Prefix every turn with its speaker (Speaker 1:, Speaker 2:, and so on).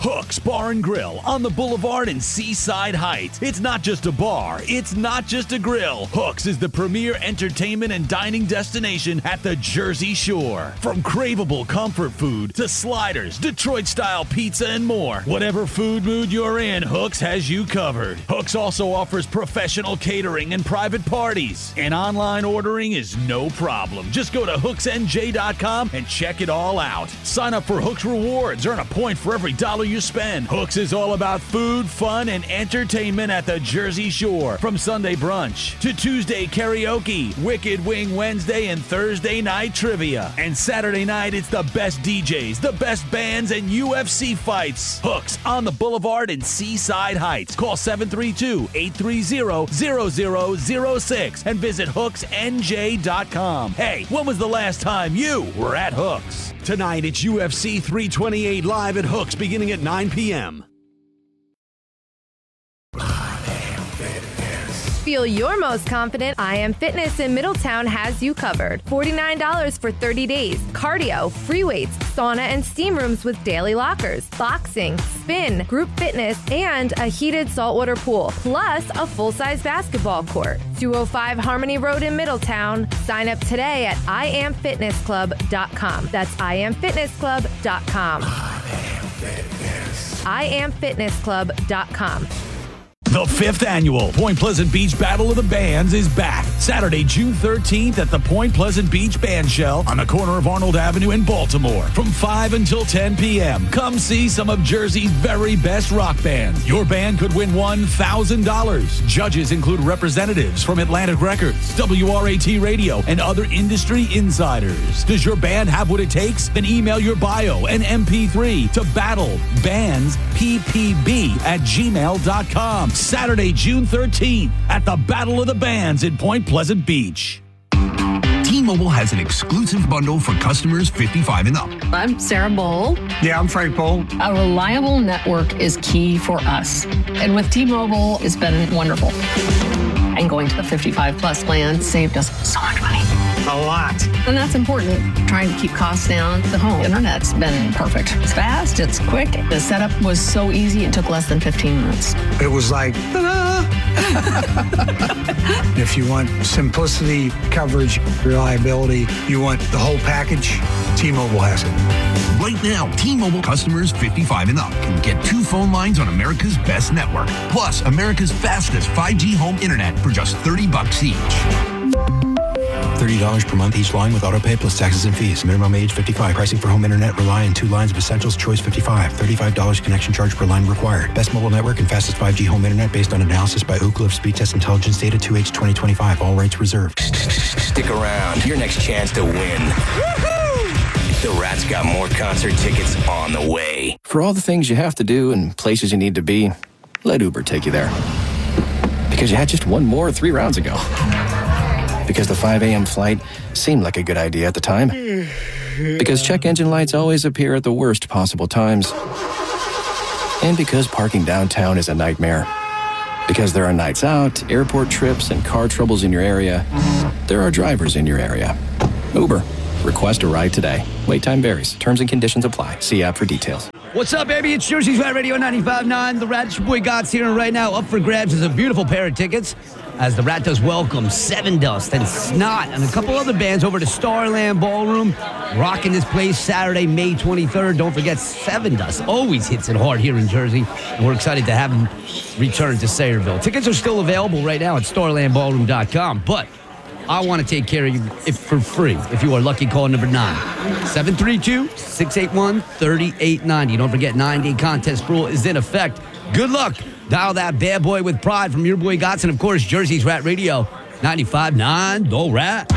Speaker 1: Hooks Bar and Grill on the Boulevard in Seaside Heights. It's not just a bar. It's not just a grill. Hooks is the premier entertainment and dining destination at the Jersey Shore. From craveable comfort food to sliders, Detroit-style pizza, and more. Whatever food mood you're in, Hooks has you covered. Hooks also offers professional catering and private parties. And online ordering is no problem. Just go to hooksnj.com and check it all out. Sign up for Hooks Rewards. Earn a point for every dollar you spend. Hooks is all about food, fun, and entertainment at the Jersey Shore. From Sunday brunch to Tuesday karaoke, Wicked Wing Wednesday, and Thursday night trivia. And Saturday night, it's the best DJs, the best bands, and UFC fights. Hooks on the Boulevard in Seaside Heights. Call 732-830-0006 and visit hooksnj.com. Hey, when was the last time you were at Hooks?
Speaker 2: Tonight, it's UFC 328 live at Hooks beginning at 9 p.m.
Speaker 3: Feel your most confident. I Am Fitness in Middletown has you covered. $49 for 30 days. Cardio, free weights, sauna and steam rooms with daily lockers, boxing, spin, group fitness, and a heated saltwater pool, plus a full-size basketball court. 205 Harmony Road in Middletown. Sign up today at IamFitnessClub.com. That's IamFitnessClub.com. IamFitnessClub.com.
Speaker 1: The 5th annual Point Pleasant Beach Battle of the Bands is back. Saturday, June 13th at the Point Pleasant Beach Band Shell on the corner of Arnold Avenue in Baltimore from 5 until 10 p.m. Come see some of Jersey's very best rock bands. Your band could win $1,000. Judges include representatives from Atlantic Records, WRAT Radio, and other industry insiders. Does your band have what it takes? Then email your bio and MP3 to battlebandsppb@gmail.com. Saturday, June 13th at the Battle of the Bands in Point Pleasant Beach.
Speaker 4: T-Mobile has an exclusive bundle for customers 55 and up.
Speaker 5: I'm Sarah Bowl.
Speaker 6: Yeah, I'm Frank Bowl.
Speaker 5: A reliable network is key for us. And with T-Mobile, it's been wonderful. And going to the 55 plus plan saved us so much money.
Speaker 6: A lot.
Speaker 5: And that's important. Trying to keep costs down. The home internet's been perfect. It's fast, it's quick. The setup was so easy, it took less than 15 minutes.
Speaker 6: It was like, ta-da! If you want simplicity, coverage, reliability, you want the whole package, T-Mobile has it.
Speaker 4: Right now, T-Mobile customers 55 and up can get 2 phone lines on America's best network, plus America's fastest 5G home internet for just $30 each.
Speaker 7: $30 per month each line with autopay plus taxes and fees. Minimum age 55. Pricing for home internet rely on 2 lines of Essentials Choice 55. $35 connection charge per line required. Best mobile network and fastest 5G home internet based on analysis by Ookla of Speed Test Intelligence data 2H 2025. All rates reserved.
Speaker 8: Stick around. Your next chance to win. The Rat's got more concert tickets on the way.
Speaker 9: For all the things you have to do and places you need to be, let Uber take you there. Because you had just one more 3 rounds ago. Because the 5 a.m. flight seemed like a good idea at the time. Because check engine lights always appear at the worst possible times. And because parking downtown is a nightmare. Because there are nights out, airport trips, and car troubles in your area, there are drivers in your area. Uber. Request a ride today. Wait time varies. Terms and conditions apply. See app for details.
Speaker 2: What's up, baby? It's Jersey's Rat Radio 95.9. The Rat, your boy Gott's here, and right now up for grabs is a beautiful pair of tickets as the Rat does welcome Seven Dust and Snot and a couple other bands over to Starland Ballroom, rocking this place Saturday, May 23rd. Don't forget, Seven Dust always hits it hard here in Jersey, and we're excited to have them return to Sayreville. Tickets are still available right now at starlandballroom.com, but I want to take care of you for free if you are lucky call number 9. 732-681-3890. Don't forget, 9-day contest rule is in effect. Good luck. Dial that bad boy with pride from your boy Gotts, and of course, Jersey's Rat Radio 95.9, The Rat.